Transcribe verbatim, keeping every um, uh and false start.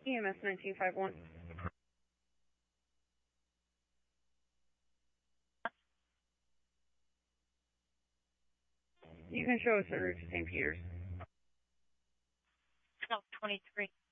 E M S nineteen five one. You can show us the route to Saint Peter's. No, twenty-three.